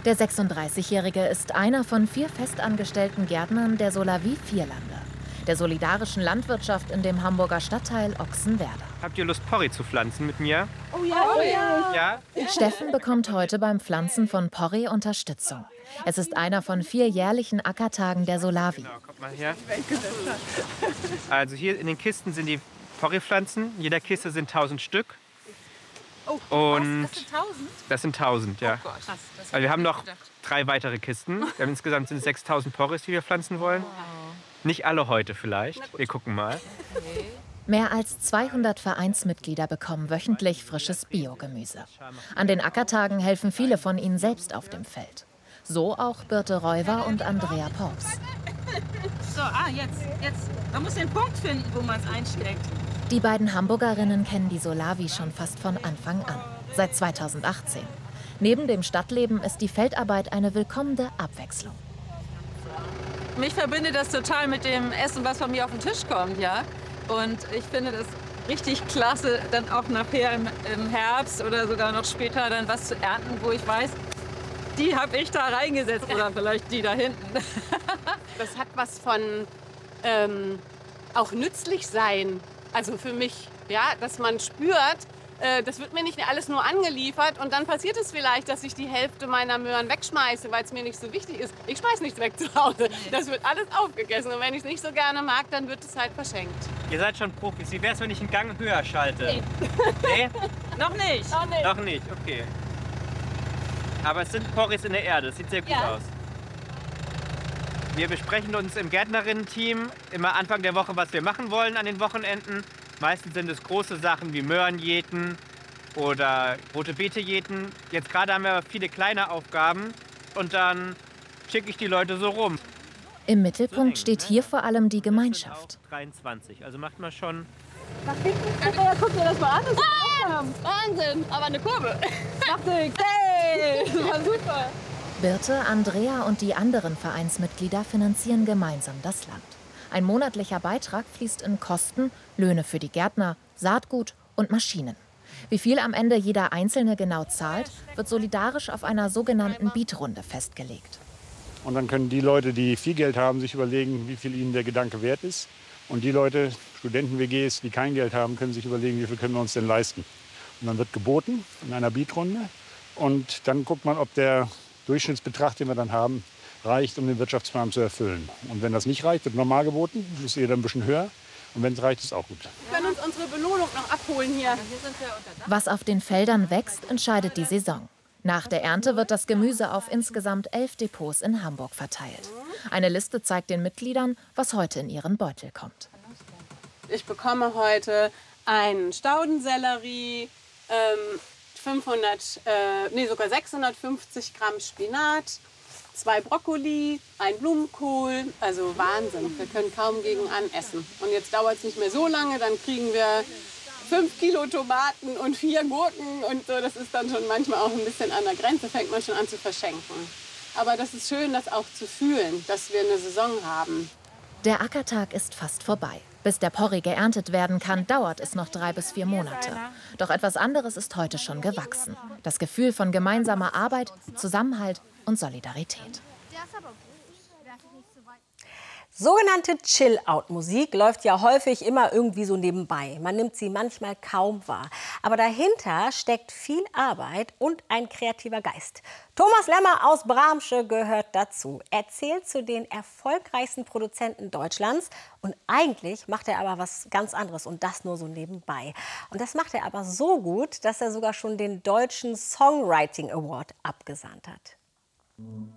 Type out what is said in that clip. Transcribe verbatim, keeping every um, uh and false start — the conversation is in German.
Der sechsunddreißigjährige ist einer von vier festangestellten Gärtnern der Solawi Vierlande, der solidarischen Landwirtschaft in dem Hamburger Stadtteil Ochsenwerder. Habt ihr Lust, Porree zu pflanzen mit mir? Oh ja, oh ja. Ja? Steffen bekommt heute beim Pflanzen von Porree Unterstützung. Es ist einer von vier jährlichen Ackertagen der Solawi. Genau, kommt mal her. Also hier in den Kisten sind die Porree-Pflanzen. In jeder Kiste sind tausend Stück. Oh, Und was? Das sind tausend? Das sind tausend, ja. Oh Gott, krass. Das Also wir haben noch gedacht. drei weitere Kisten. Wir haben insgesamt sind es sechstausend Porrees, die wir pflanzen wollen. Wow. Nicht alle heute vielleicht. Wir gucken mal. Okay. Mehr als zweihundert Vereinsmitglieder bekommen wöchentlich frisches Biogemüse. An den Ackertagen helfen viele von ihnen selbst auf dem Feld. So auch Birte Reuwer und Andrea Porps. So, ah, jetzt, jetzt. Man muss den Punkt finden, wo man es einsteckt. Die beiden Hamburgerinnen kennen die Solawi schon fast von Anfang an, seit zweitausendachtzehn. Neben dem Stadtleben ist die Feldarbeit eine willkommene Abwechslung. Mich verbindet das total mit dem Essen, was von mir auf den Tisch kommt, ja. Und ich finde das richtig klasse, dann auch nachher im, im Herbst oder sogar noch später dann was zu ernten, wo ich weiß, die habe ich da reingesetzt oder vielleicht die da hinten. Das hat was von ähm, auch nützlich sein. Also für mich, ja, dass man spürt, äh, das wird mir nicht alles nur angeliefert und dann passiert es vielleicht, dass ich die Hälfte meiner Möhren wegschmeiße, weil es mir nicht so wichtig ist. Ich schmeiß nichts weg zu Hause. Das wird alles aufgegessen und wenn ich es nicht so gerne mag, dann wird es halt verschenkt. Ihr seid schon Profis. Wie wäre es, wenn ich einen Gang höher schalte? Nee. Nee? Noch nicht. Auch nicht. Noch nicht, okay. Aber es sind Porrees in der Erde. Das sieht sehr gut Ja. aus. Wir besprechen uns im Gärtnerinnen-Team immer Anfang der Woche, was wir machen wollen an den Wochenenden. Meistens sind es große Sachen wie Möhren jäten oder rote Beete jäten. Jetzt gerade haben wir aber viele kleine Aufgaben und dann schicke ich die Leute so rum. Im Mittelpunkt steht hier vor allem die Gemeinschaft. dreiundzwanzig, also macht man schon. Nach hinten, ja, guck dir das mal an. Das ah, Wahnsinn, aber eine Kurve. Macht nichts. Hey, das war super. Birte, Andrea und die anderen Vereinsmitglieder finanzieren gemeinsam das Land. Ein monatlicher Beitrag fließt in Kosten, Löhne für die Gärtner, Saatgut und Maschinen. Wie viel am Ende jeder Einzelne genau zahlt, wird solidarisch auf einer sogenannten Bietrunde festgelegt. Und dann können die Leute, die viel Geld haben, sich überlegen, wie viel ihnen der Gedanke wert ist. Und die Leute, Studenten-W Gs, die kein Geld haben, können sich überlegen, wie viel können wir uns denn leisten. Und dann wird geboten in einer Bietrunde. Und dann guckt man, ob der Durchschnittsbetrag, den wir dann haben, reicht, um den Wirtschaftsplan zu erfüllen. Und wenn das nicht reicht, wird normal geboten, ist jeder ein bisschen höher. Und wenn es reicht, ist auch gut. Wir können uns unsere Belohnung noch abholen hier. Was auf den Feldern wächst, entscheidet die Saison. Nach der Ernte wird das Gemüse auf insgesamt elf Depots in Hamburg verteilt. Eine Liste zeigt den Mitgliedern, was heute in ihren Beutel kommt. Ich bekomme heute einen Staudensellerie, ähm, fünfhundert, äh, nee, sogar sechshundertfünfzig Gramm Spinat, zwei Brokkoli, ein Blumenkohl, also Wahnsinn. Wir können kaum gegen an essen. Und jetzt dauert es nicht mehr so lange, dann kriegen wir fünf Kilo Tomaten und vier Gurken und so. Das ist dann schon manchmal auch ein bisschen an der Grenze, fängt man schon an zu verschenken. Aber das ist schön, das auch zu fühlen, dass wir eine Saison haben. Der Ackertag ist fast vorbei. Bis der Porree geerntet werden kann, dauert es noch drei bis vier Monate. Doch etwas anderes ist heute schon gewachsen. Das Gefühl von gemeinsamer Arbeit, Zusammenhalt und Solidarität. Sogenannte Chill-Out-Musik läuft ja häufig immer irgendwie so nebenbei. Man nimmt sie manchmal kaum wahr. Aber dahinter steckt viel Arbeit und ein kreativer Geist. Thomas Lemmer aus Bramsche gehört dazu. Er zählt zu den erfolgreichsten Produzenten Deutschlands. Und eigentlich macht er aber was ganz anderes und das nur so nebenbei. Und das macht er aber so gut, dass er sogar schon den Deutschen Songwriting Award abgesahnt hat.